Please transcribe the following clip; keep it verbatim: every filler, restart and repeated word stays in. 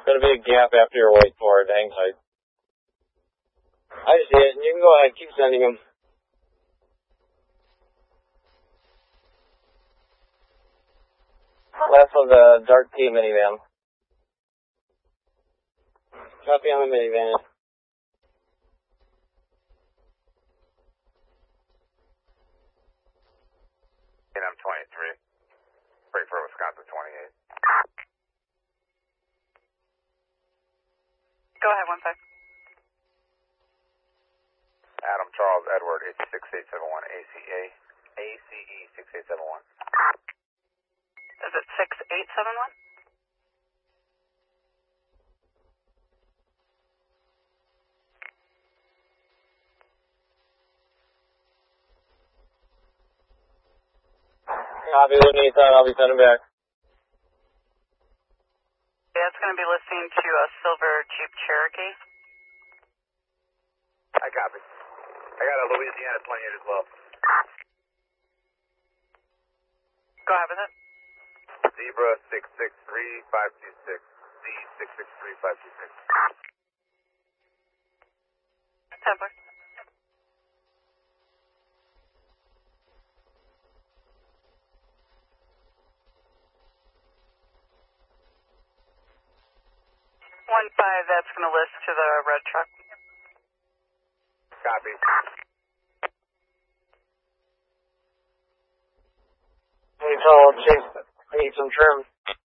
Gonna be a gap after your white Ford. Hang tight. I see it, and you can go ahead. Keep sending them. Last one's a dark T minivan. Copy on the minivan. I'm twenty-three. Frankfort, Wisconsin, twenty-eight. Go ahead, one five. Adam Charles Edward, H six eight seven one, A C A, A C E six eight seven one. Is it six eight seven one? Copy, what anytime, I'll be sending back. Yeah, it's going to be listening to a silver Jeep Cherokee. I copy. I got a Louisiana twenty-eight as well. Go ahead with it. Zebra six six three five two six. Z six six three five two six. Temper. One five, that's going to list to the red truck. Copy. Hey, tell Chase I need some trim.